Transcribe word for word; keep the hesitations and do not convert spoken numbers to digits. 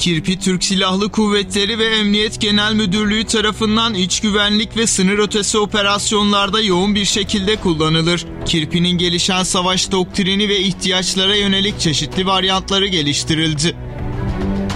Kirpi, Türk Silahlı Kuvvetleri ve Emniyet Genel Müdürlüğü tarafından iç güvenlik ve sınır ötesi operasyonlarda yoğun bir şekilde kullanılır. Kirpi'nin gelişen savaş doktrini ve ihtiyaçlara yönelik çeşitli varyantları geliştirildi.